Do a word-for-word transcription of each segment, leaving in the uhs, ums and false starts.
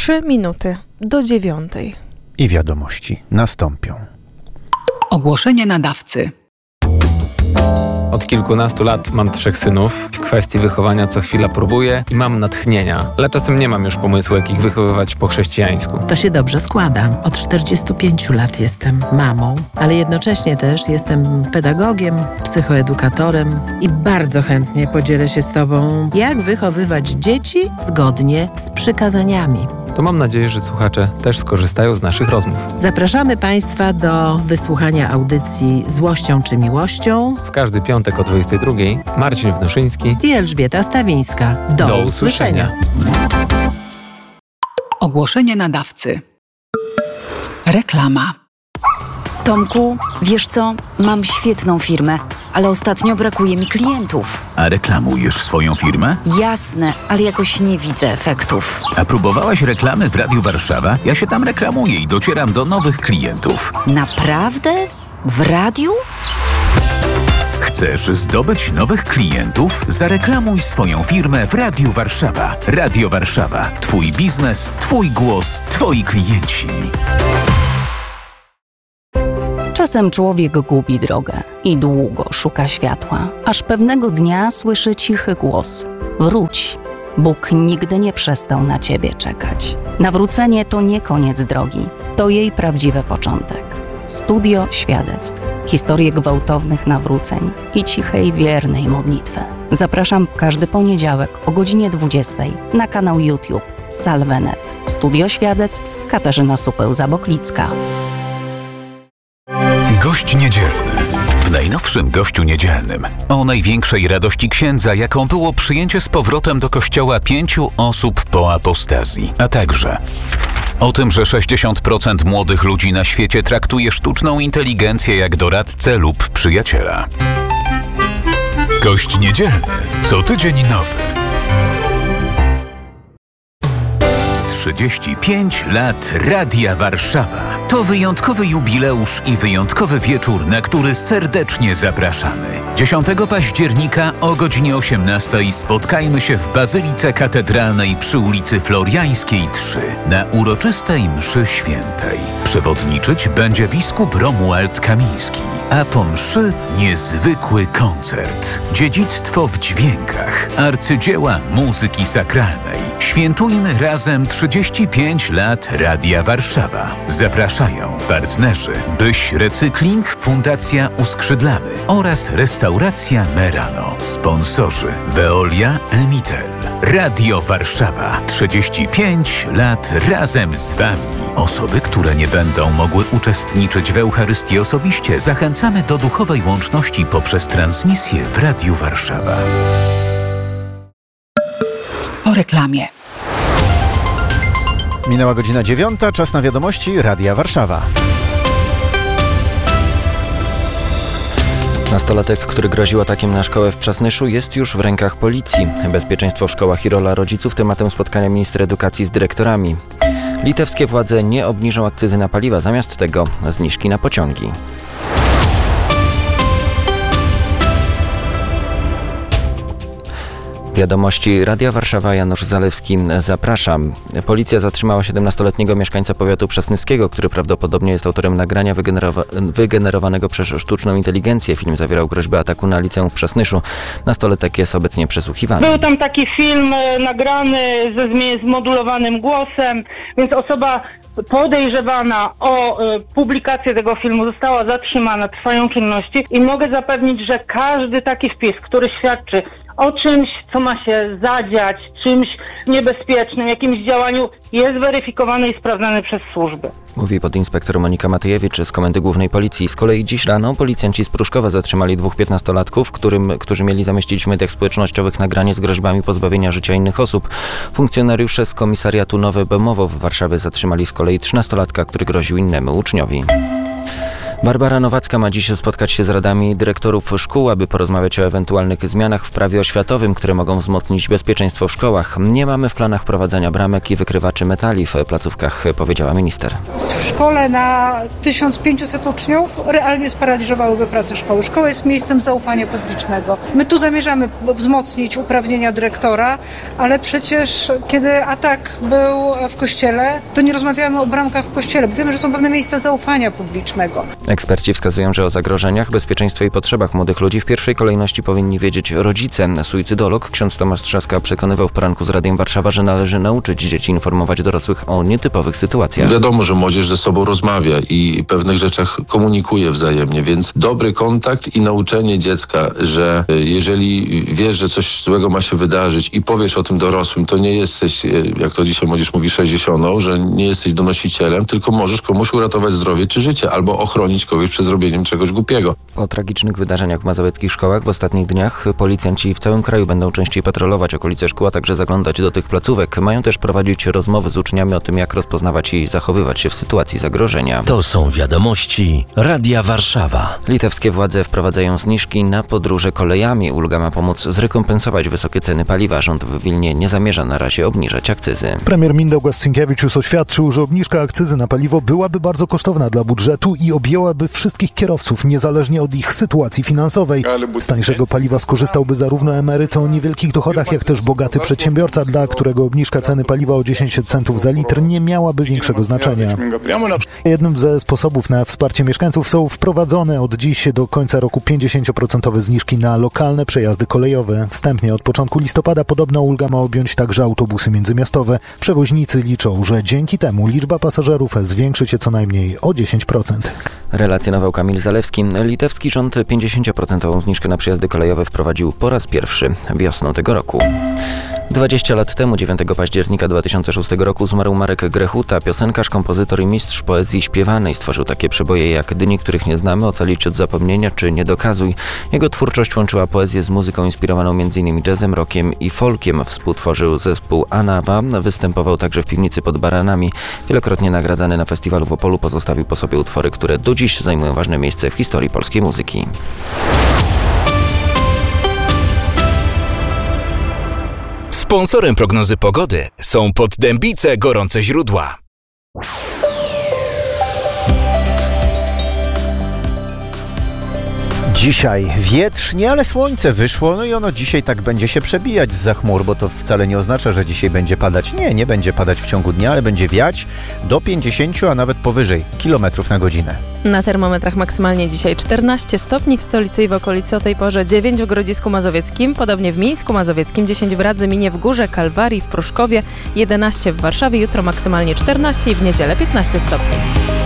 Trzy minuty do dziewiątej. I wiadomości nastąpią. Ogłoszenie nadawcy. Od kilkunastu lat mam trzech synów. W kwestii wychowania co chwila próbuję i mam natchnienia, ale czasem nie mam już pomysłu, jak ich wychowywać po chrześcijańsku. To się dobrze składa. Od czterdziestu pięciu lat jestem mamą, ale jednocześnie też jestem pedagogiem, psychoedukatorem i bardzo chętnie podzielę się z Tobą, jak wychowywać dzieci zgodnie z przykazaniami. To mam nadzieję, że słuchacze też skorzystają z naszych rozmów. Zapraszamy Państwa do wysłuchania audycji Złością czy Miłością. W każdy piątek o dwudziestej drugiej Marcin Wnoszyński I Elżbieta Stawińska. Do, Do usłyszenia. usłyszenia. Ogłoszenie nadawcy. Reklama. Tomku, wiesz co? Mam świetną firmę, ale ostatnio brakuje mi klientów. A reklamujesz swoją firmę? Jasne, ale jakoś nie widzę efektów. A próbowałaś reklamy w Radiu Warszawa? Ja się tam reklamuję i docieram do nowych klientów. Naprawdę? W radiu? Chcesz zdobyć nowych klientów? Zareklamuj swoją firmę w Radiu Warszawa. Radio Warszawa. Twój biznes, twój głos, twoi klienci. Czasem człowiek gubi drogę i długo szuka światła, aż pewnego dnia słyszy cichy głos: wróć, Bóg nigdy nie przestał na ciebie czekać. Nawrócenie to nie koniec drogi, to jej prawdziwy początek. Studio świadectw, historie gwałtownych nawróceń i cichej, wiernej modlitwy. Zapraszam w każdy poniedziałek o godzinie dwudziestej na kanał YouTube Salvenet. Studio świadectw Katarzyna Supeł-Zaboklicka. Gość niedzielny. W najnowszym Gościu Niedzielnym o największej radości księdza, jaką było przyjęcie z powrotem do kościoła pięciu osób po apostazji, a także o tym, że sześćdziesiąt procent młodych ludzi na świecie traktuje sztuczną inteligencję jak doradcę lub przyjaciela. Gość Niedzielny. Co tydzień nowy. trzydzieści pięć lat Radia Warszawa. To wyjątkowy jubileusz i wyjątkowy wieczór, na który serdecznie zapraszamy. dziesiątego października o godzinie osiemnastej spotkajmy się w Bazylice Katedralnej przy ulicy Floriańskiej trzy na uroczystej mszy świętej. Przewodniczyć będzie biskup Romuald Kamiński, a po mszy niezwykły koncert. Dziedzictwo w dźwiękach, arcydzieła muzyki sakralnej. Świętujmy razem trzydzieści pięć lat Radia Warszawa. Zapraszają partnerzy Byś Recykling, Fundacja Uskrzydlamy oraz Restauracja Merano. Sponsorzy Veolia, Emitel. Radio Warszawa. trzydzieści pięć lat razem z Wami. Osoby, które nie będą mogły uczestniczyć w Eucharystii osobiście, zachęcamy do duchowej łączności poprzez transmisję w Radiu Warszawa. Po reklamie. Minęła godzina dziewiąta, czas na wiadomości Radia Warszawa. Nastolatek, który groził atakiem na szkołę w Przasnyszu, jest już w rękach policji. Bezpieczeństwo w szkołach i rola rodziców tematem spotkania ministra edukacji z dyrektorami. Litewskie władze nie obniżą akcyzy na paliwa, zamiast tego zniżki na pociągi. Wiadomości Radia Warszawa, Janusz Zalewski, zapraszam. Policja zatrzymała siedemnastoletniego mieszkańca powiatu przasnyskiego, który prawdopodobnie jest autorem nagrania wygenerowa- wygenerowanego przez sztuczną inteligencję. Film zawierał groźbę ataku na liceum w Przasnyszu. Nastolatek jest obecnie przesłuchiwany. Był tam taki film e, nagrany ze zmie- zmodulowanym głosem, więc osoba podejrzewana o e, publikację tego filmu została zatrzymana, trwają czynności i mogę zapewnić, że każdy taki wpis, który świadczy o czymś, co ma się zadziać, czymś niebezpiecznym, jakimś działaniu, jest weryfikowany i sprawdzany przez służby. Mówi podinspektor Monika Matyjewicz z Komendy Głównej Policji. Z kolei dziś rano policjanci z Pruszkowa zatrzymali dwóch piętnastolatków, którym, którzy mieli zamieścić w mediach społecznościowych nagranie z groźbami pozbawienia życia innych osób. Funkcjonariusze z komisariatu Nowe Bemowo w Warszawie zatrzymali z kolei trzynastolatka, który groził innemu uczniowi. Barbara Nowacka ma dziś spotkać się z radami dyrektorów szkół, aby porozmawiać o ewentualnych zmianach w prawie oświatowym, które mogą wzmocnić bezpieczeństwo w szkołach. Nie mamy w planach wprowadzania bramek i wykrywaczy metali w placówkach, powiedziała minister. W szkole na tysiąc pięćset uczniów realnie sparaliżowałyby pracę szkoły. Szkoła jest miejscem zaufania publicznego. My tu zamierzamy wzmocnić uprawnienia dyrektora, ale przecież kiedy atak był w kościele, to nie rozmawiamy o bramkach w kościele, bo wiemy, że są pewne miejsca zaufania publicznego. Eksperci wskazują, że o zagrożeniach, bezpieczeństwie i potrzebach młodych ludzi w pierwszej kolejności powinni wiedzieć rodzice. Suicydolog ksiądz Tomasz Trzaska przekonywał w poranku z Radiem Warszawa, że należy nauczyć dzieci informować dorosłych o nietypowych sytuacjach. Wiadomo, że młodzież ze sobą rozmawia i pewnych rzeczach komunikuje wzajemnie, więc dobry kontakt i nauczenie dziecka, że jeżeli wiesz, że coś złego ma się wydarzyć i powiesz o tym dorosłym, to nie jesteś, jak to dzisiaj młodzież mówi, sześćdziesiątą, że nie jesteś donosicielem, tylko możesz komuś uratować zdrowie czy życie, albo ochronić kogoś przed zrobieniem czegoś głupiego. O tragicznych wydarzeniach w mazowieckich szkołach w ostatnich dniach policjanci w całym kraju będą częściej patrolować okolice szkół, a także zaglądać do tych placówek. Mają też prowadzić rozmowy z uczniami o tym, jak rozpoznawać i zachowywać się w sytuacji zagrożenia. To są wiadomości Radia Warszawa. Litewskie władze wprowadzają zniżki na podróże kolejami. Ulga ma pomóc zrekompensować wysokie ceny paliwa. Rząd w Wilnie nie zamierza na razie obniżać akcyzy. Premier Mindaugas Sinkiewicz oświadczył, że obniżka akcyzy na paliwo byłaby bardzo kosztowna dla budżetu i objęłaby wszystkich kierowców, niezależnie od ich sytuacji finansowej. Z tańszego paliwa skorzystałby zarówno emeryt o niewielkich dochodach, jak też bogaty przedsiębiorca, dla którego obniżka ceny paliwa o dziesięć centów za litr nie miałaby większego znaczenia. Jednym ze sposobów na wsparcie mieszkańców są wprowadzone od dziś do końca roku pięćdziesięcioprocentowe zniżki na lokalne przejazdy kolejowe. Wstępnie od początku listopada podobna ulga ma objąć także autobusy międzymiastowe. Przewoźnicy liczą, że dzięki temu liczba pasażerów zwiększy się co najmniej o dziesięć procent. Relacjonował Kamil Zalewski. Litewski rząd pięćdziesięcioprocentową zniżkę na przejazdy kolejowe wprowadził po raz pierwszy wiosną tego roku. dwadzieścia lat temu, dziewiątego października dwa tysiące szóstego roku, zmarł Marek Grechuta, piosenkarz, kompozytor i mistrz poezji śpiewanej. Stworzył takie przeboje jak Dni, których nie znamy, Ocalić od zapomnienia czy Nie dokazuj. Jego twórczość łączyła poezję z muzyką inspirowaną m.in. jazzem, rockiem i folkiem. Współtworzył zespół Anawa, występował także w piwnicy pod Baranami. Wielokrotnie nagradzany na festiwalu w Opolu, pozostawił po sobie utwory, które do dziś zajmują ważne miejsce w historii polskiej muzyki. Sponsorem prognozy pogody są Poddębice Gorące Źródła. Dzisiaj wietrznie, ale słońce wyszło, no i ono dzisiaj tak będzie się przebijać zza chmur, bo to wcale nie oznacza, że dzisiaj będzie padać. Nie, nie będzie padać w ciągu dnia, ale będzie wiać do pięćdziesięciu, a nawet powyżej kilometrów na godzinę. Na termometrach maksymalnie dzisiaj czternaście stopni w stolicy i w okolicy, o tej porze dziewięć w Grodzisku Mazowieckim, podobnie w Mińsku Mazowieckim, dziesięć w Radzyminie, w Górze, Kalwarii, w Pruszkowie, jedenaście w Warszawie, jutro maksymalnie czternaście i w niedzielę piętnaście stopni.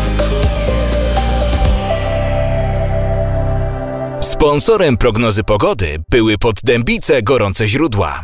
Sponsorem prognozy pogody były Poddębice Gorące Źródła.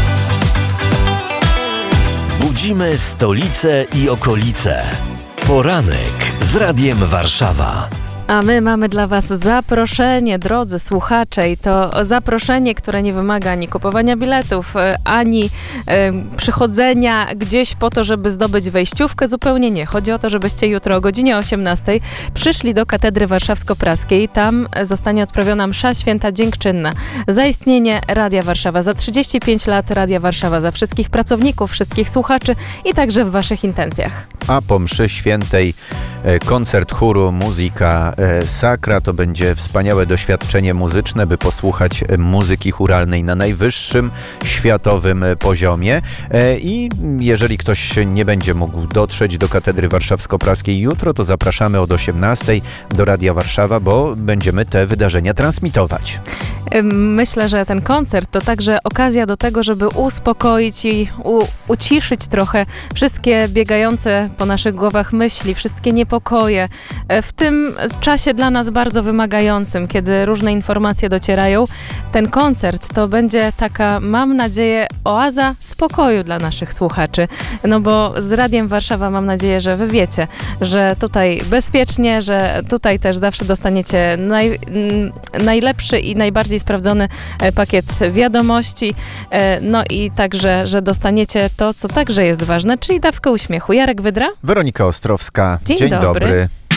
Budzimy stolicę i okolice. Poranek z Radiem Warszawa. A my mamy dla Was zaproszenie, drodzy słuchacze, i to zaproszenie, które nie wymaga ani kupowania biletów, ani y, przychodzenia gdzieś po to, żeby zdobyć wejściówkę. Zupełnie nie. Chodzi o to, żebyście jutro o godzinie osiemnastej przyszli do Katedry Warszawsko-Praskiej. Tam zostanie odprawiona msza święta dziękczynna za istnienie Radia Warszawa, za trzydzieści pięć lat Radia Warszawa, za wszystkich pracowników, wszystkich słuchaczy i także w Waszych intencjach. A po mszy świętej koncert chóru, muzyka sakra. To będzie wspaniałe doświadczenie muzyczne, by posłuchać muzyki chóralnej na najwyższym światowym poziomie. I jeżeli ktoś nie będzie mógł dotrzeć do Katedry Warszawsko-Praskiej jutro, to zapraszamy od osiemnastej do Radia Warszawa, bo będziemy te wydarzenia transmitować. Myślę, że ten koncert to także okazja do tego, żeby uspokoić i u- uciszyć trochę wszystkie biegające po naszych głowach myśli, wszystkie niepokoje. W tym czasie dla nas bardzo wymagającym, kiedy różne informacje docierają, ten koncert to będzie taka, mam nadzieję, oaza spokoju dla naszych słuchaczy. No bo z Radiem Warszawa mam nadzieję, że wy wiecie, że tutaj bezpiecznie, że tutaj też zawsze dostaniecie naj, najlepszy i najbardziej sprawdzony pakiet wiadomości, no i także, że dostaniecie to, co także jest ważne, czyli dawkę uśmiechu. Jarek Wydra? Weronika Ostrowska. Dzień, Dzień dobry. dobry.